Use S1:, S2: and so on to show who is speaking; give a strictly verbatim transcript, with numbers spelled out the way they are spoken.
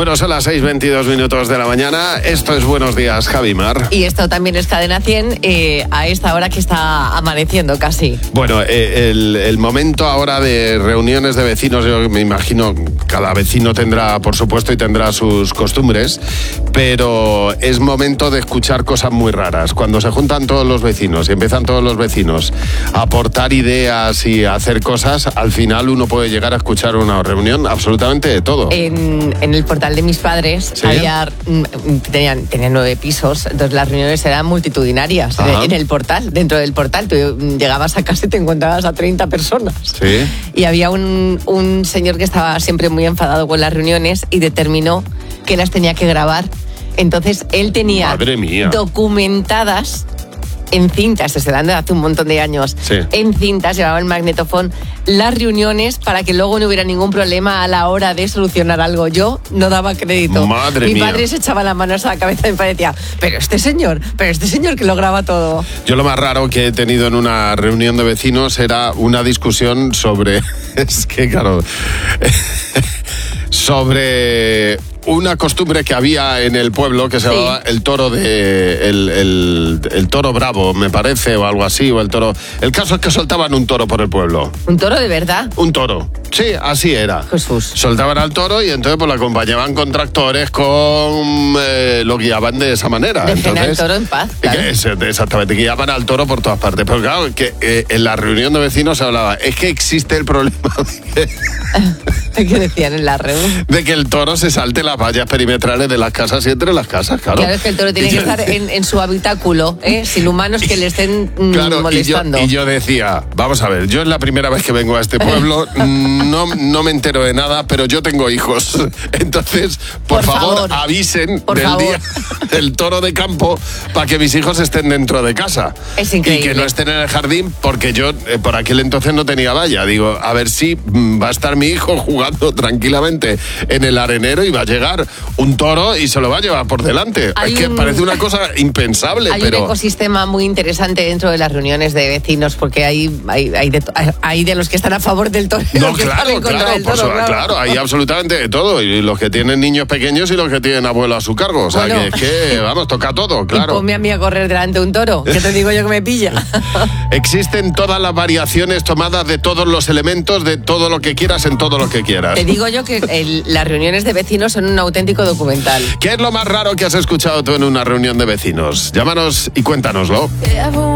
S1: Bueno, son las seis veintidós minutos de la mañana. Esto es Buenos Días, Javimar.
S2: Y esto también es Cadena cien, eh, a esta hora que está amaneciendo casi.
S1: Bueno, eh, el, el momento ahora de reuniones de vecinos, yo me imagino, cada vecino tendrá, por supuesto, y tendrá sus costumbres, pero es momento de escuchar cosas muy raras. Cuando se juntan todos los vecinos y empiezan todos los vecinos a aportar ideas y a hacer cosas, al final uno puede llegar a escuchar una reunión absolutamente de todo.
S2: En, en el portal de mis padres
S1: ¿Sí?
S2: había tenían, tenían nueve pisos, entonces las reuniones eran multitudinarias en, en el portal, dentro del portal. Tú llegabas a casa y te encontrabas a treinta personas.
S1: Sí.
S2: Y había un, un señor que estaba siempre muy enfadado con las reuniones y determinó que las tenía que grabar. Entonces él tenía
S1: Madre mía.
S2: documentadas en cintas, desde hace un montón de años,
S1: sí.
S2: en cintas, llevaba el magnetofón, las reuniones para que luego no hubiera ningún problema a la hora de solucionar algo. Yo no daba crédito.
S1: Madre
S2: Mi
S1: mía.
S2: padre se echaba las manos a la cabeza y me decía, pero este señor, pero este señor que lo graba todo.
S1: Yo lo más raro que he tenido en una reunión de vecinos era una discusión sobre... Es que, claro... sobre una costumbre que había en el pueblo que se
S2: Sí.
S1: llamaba el toro de el, el, el toro bravo, me parece, o algo así, o el toro. El caso es que soltaban un toro por el pueblo.
S2: ¿Un toro de verdad?
S1: Un toro. Sí, así era.
S2: Jesús.
S1: Soltaban al toro y entonces pues lo acompañaban con tractores, con eh, lo guiaban de esa manera.
S2: Dejen al
S1: Entonces,
S2: toro en paz.
S1: que
S2: Claro.
S1: es- exactamente, guiaban al toro por todas partes. Pero claro, que eh, en la reunión de vecinos se hablaba, es que existe el problema de que,
S2: ¿Qué decían en la reunión?
S1: de que el toro se salte las vallas perimetrales de las casas y entre las casas, claro.
S2: Claro, es que el toro tiene
S1: Y
S2: que
S1: yo
S2: estar
S1: decía-
S2: en, en su habitáculo, ¿eh? Sin humanos que le estén mm,
S1: Claro, y yo,
S2: molestando.
S1: y yo decía, vamos a ver, yo es la primera vez que vengo a este pueblo, no, no me entero de nada, pero yo tengo hijos. Entonces, por,
S2: Por
S1: favor,
S2: favor.
S1: avisen
S2: Por
S1: del
S2: favor.
S1: día del toro de campo para que mis hijos estén dentro de casa.
S2: Es
S1: Y
S2: increíble.
S1: que no estén en el jardín, porque yo eh, por aquel entonces no tenía valla. Digo, a ver si mm, va a estar mi hijo jugando tranquilamente en el arenero y va a llegar un toro y se lo va a llevar por delante.
S2: Hay
S1: es que
S2: un-
S1: parece una cosa impensable,
S2: Hay
S1: pero...
S2: un ecosistema muy interesante dentro de las reuniones de vecinos, porque hay, hay, hay, de, hay de los que están a favor del toro y
S1: No,
S2: los que están
S1: claro,
S2: en contra
S1: claro,
S2: del
S1: por
S2: toro,
S1: su- claro, hay absolutamente de todo. Y los que tienen niños pequeños y los que tienen abuelo a su cargo. O sea,
S2: Bueno.
S1: que es que, vamos, toca todo,
S2: Y
S1: claro.
S2: ponme a mí a correr delante de un toro, que te digo yo que me pilla.
S1: Existen todas las variaciones tomadas de todos los elementos, de todo lo que quieras en todo lo que quieras.
S2: Te digo yo que el- las reuniones de vecinos son un auténtico documental.
S1: ¿Qué es lo más raro que has escuchado tú en una reunión de vecinos? Llámanos y cuéntanoslo.